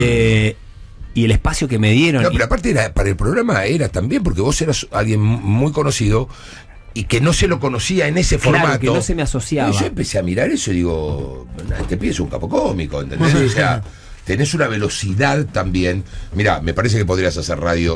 Y el espacio que me dieron. No, pero aparte para el programa era también, porque vos eras alguien muy conocido y que no se lo conocía en ese formato. Claro, que no se me asociaba. Y yo empecé a mirar eso y digo, este pibe es un capo cómico, ¿entendés? O sea, tenés una velocidad también. Mirá, me parece que podrías hacer radio